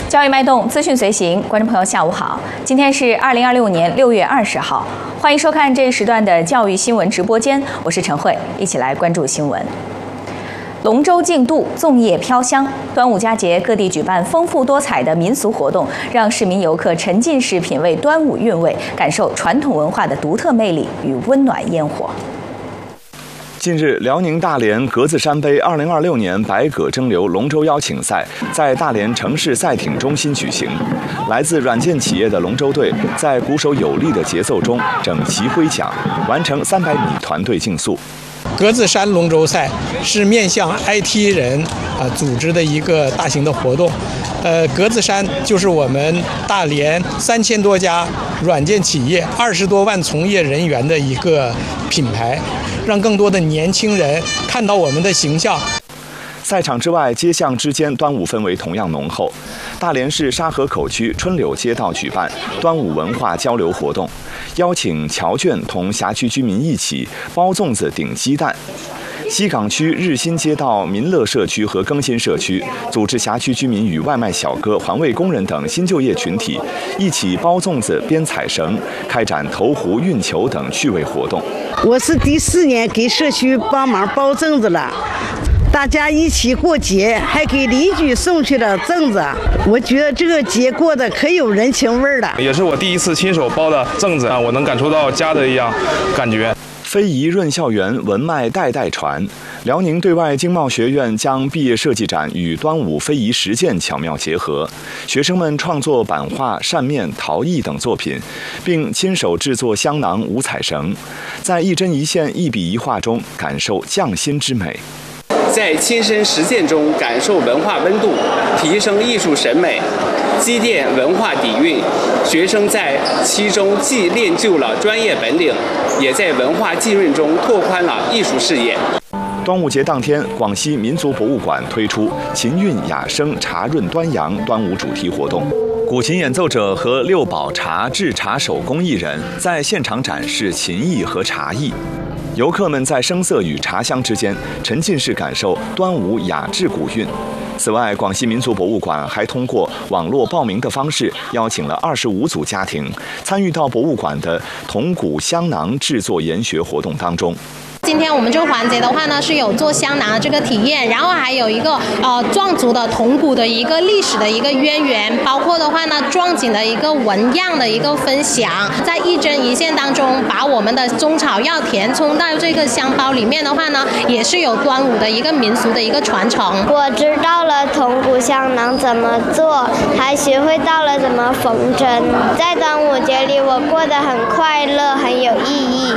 教育脉动，资讯随行，观众朋友下午好，今天是2026年6月20号，欢迎收看这一时段的教育新闻直播间，我是陈慧，一起来关注新闻。龙舟竞渡，粽叶飘香，端午佳节各地举办丰富多彩的民俗活动，让市民游客沉浸式品味端午韵味，感受传统文化的独特魅力与温暖烟火。 近日，辽宁大连格子山杯2026年百舸争流龙舟邀请赛在大连城市赛艇中心举行。来自软件企业的龙舟队在鼓手有力的节奏中整齐挥桨，完成300米团队竞速。 格子山龙舟赛是面向 IT 人组织的一个大型的活动。格子山就是我们大连3000多家软件企业、20多万从业人员的一个品牌，让更多的年轻人看到我们的形象。 赛场之外，街巷之间端午氛围同样浓厚。大连市沙河口区春柳街道举办端午文化交流活动，邀请侨眷同辖区居民一起包粽子、顶鸡蛋。西港区日新街道民乐社区和更新社区组织辖区居民与外卖小哥、环卫工人等新就业群体一起包粽子、编彩绳，开展投壶、运球等趣味活动。 我是第4年给社区帮忙包粽子了。大家一起过节，还给邻居送去了粽子，我觉得这个节过得可有人情味了。 也是我第一次亲手包的粽子啊，我能感受到家的一样感觉。 非遗润校园，文脉代代传。辽宁对外经贸学院将毕业设计展与端午非遗实践巧妙结合，学生们创作版画、扇面、陶艺等作品，并亲手制作香囊、五彩绳，在一针一线、一笔一画中感受匠心之美。 在亲身实践中感受文化温度，提升艺术审美，积淀文化底蕴。学生在其中既练就了专业本领，也在文化浸润中拓宽了艺术视野。 端午节当天，广西民族博物馆推出琴韵雅声茶润端阳端午主题活动，古琴演奏者和六宝茶制茶手工艺人在现场展示琴艺和茶艺。游客们在声色与茶香之间沉浸式感受端午雅致古韵。此外，广西民族博物馆还通过网络报名的方式，邀请了25组家庭参与到博物馆的铜鼓香囊制作研学活动当中。 今天我们这个环节的话呢，是有做香囊的这个体验，然后还有一个壮族的铜鼓的一个历史的一个渊源，包括的话呢壮锦的一个纹样的一个分享，在一针一线当中把我们的中草药填充到这个香包里面的话呢，也是有端午的一个民俗的一个传承。 我知道了铜鼓香囊怎么做，还学会到了怎么缝针。在端午节里，我过得很快乐，很有意义。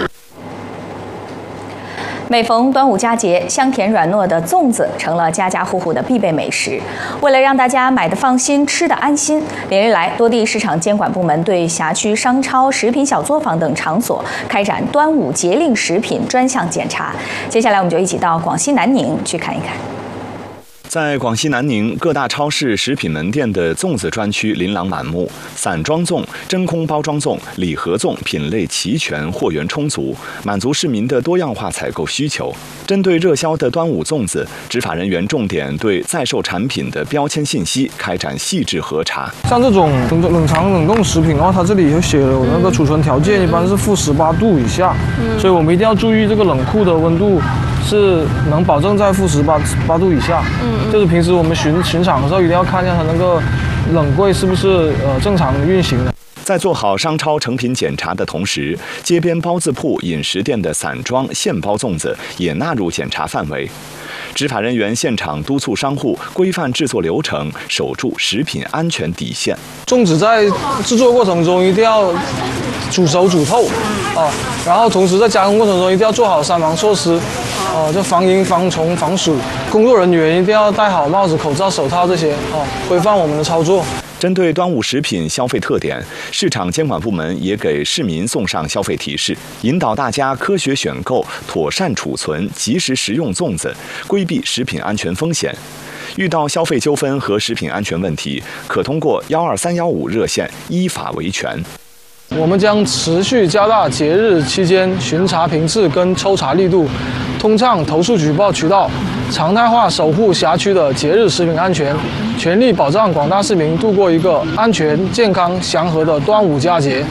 每逢端午佳节，香甜软糯的粽子成了家家户户的必备美食。为了让大家买得放心、吃得安心，连日来多地市场监管部门对辖区商超、食品小作坊等场所开展端午节令食品专项检查。接下来我们就一起到广西南宁去看一看。 在广西南宁，各大超市、食品门店的粽子专区琳琅满目，散装粽、真空包装粽、礼盒粽品类齐全，货源充足，满足市民的多样化采购需求。针对热销的端午粽子，执法人员重点对在售产品的标签信息开展细致核查。 像这种冷藏冷冻食品的话，它这里有写了那个储存条件，一般是负18度以下，所以我们一定要注意这个冷库的温度是能保证在负18度以下。就是平时我们巡场的时候，一定要看一下它那个冷柜是不是正常运行的。 在做好商超成品检查的同时，街边包子铺、饮食店的散装现包粽子也纳入检查范围。执法人员现场督促商户规范制作流程，守住食品安全底线。 粽子在制作过程中一定要煮熟煮透然后同时在加工过程中一定要做好3防措施就防蝇、防虫、防鼠。工作人员一定要戴好帽子、口罩、手套这些规范我们的操作。 针对端午食品消费特点，市场监管部门也给市民送上消费提示，引导大家科学选购、妥善储存、及时食用粽子，规避食品安全风险。遇到消费纠纷和食品安全问题，可通过12315热线依法维权。 我们将持续加大节日期间巡查频次跟抽查力度，通畅投诉举报渠道， 常态化守护辖区的节日食品安全，全力保障广大市民度过一个安全、健康、祥和的端午佳节。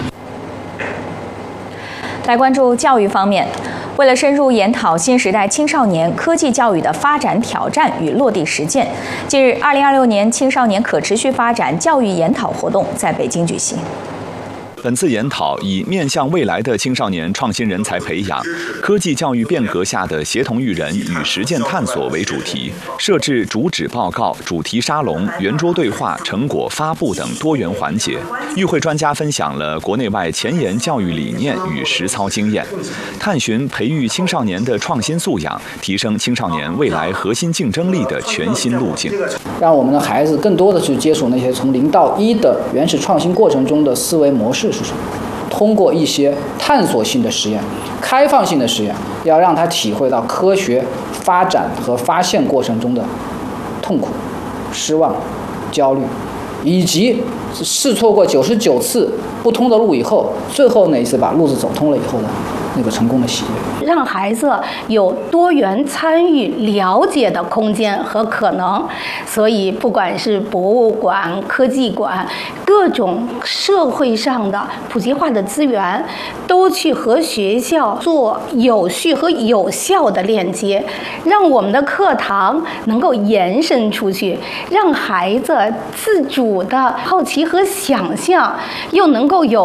来关注教育方面。为了深入研讨新时代青少年科技教育的发展挑战与落地实践，近日，2026年青少年可持续发展教育研讨活动在北京举行。 本次研讨以面向未来的青少年创新人才培养、科技教育变革下的协同育人与实践探索为主题，设置主旨报告、主题沙龙、圆桌对话、成果发布等多元环节。与会专家分享了国内外前沿教育理念与实操经验，探寻培育青少年的创新素养，提升青少年未来核心竞争力的全新路径。 让我们的孩子更多的去接触那些从0到1的原始创新过程中的思维模式是什么？通过一些探索性的实验、开放性的实验，要让他体会到科学发展和发现过程中的痛苦、失望、焦虑，以及试错过99次不通的路以后，最后那一次把路子走通了以后的那个成功的喜悦。 让孩子有多元参与、了解的空间和可能。所以，不管是博物馆、科技馆，各种社会上的普及化的资源，都去和学校做有序和有效的链接，让我们的课堂能够延伸出去，让孩子自主的好奇和想象，又能够有